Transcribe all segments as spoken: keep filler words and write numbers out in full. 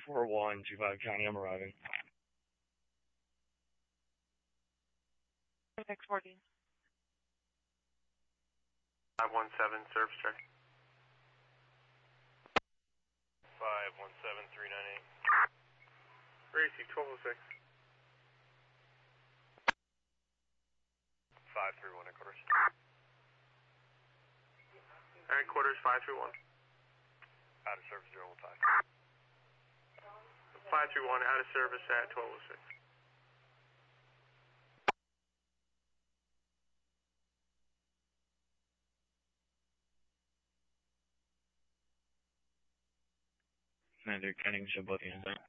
four one, two five County, I'm arriving. Next fourteen. five one seven, service check. five one seven, three nine eight. Racy, twelve oh six. five three one, headquarters. Headquarters, five three one. Out of service, zero one five. five three one, out of service at twelve oh six. Commander Kenning, show both hands out.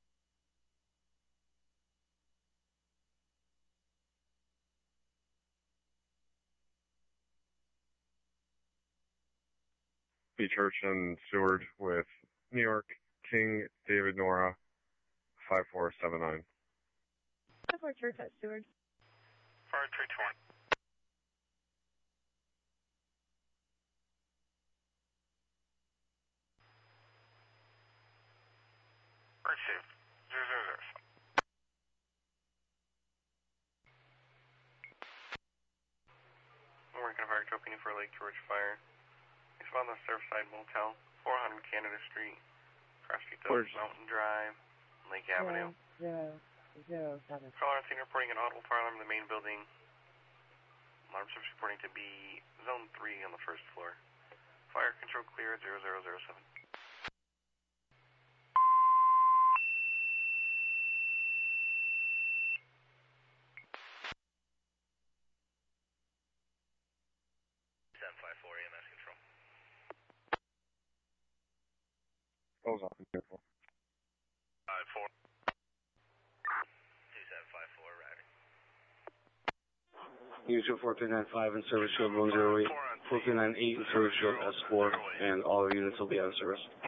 B. Church and Seward with New York, King, David, Nora, five four seven nine. five four Church at Seward. five three two one. Received. Zero zero zero. I'm working a fire truck for Lake George Fire. It's found on the Surfside Motel, four hundred Canada Street, Cross Street, Mountain Drive, Lake Avenue. Zero, zero, seven. Caller on scene reporting an audible fire alarm in the main building. Alarm service reporting to be zone three on the first floor. Fire control clear at zero zero zero seven. seven five four, E M S control. Close off, be careful. five four. two seven five four, arriving. Unit four three nine five in service shield one zero eight, four three nine eight in service shield S four, and all units will be out of service.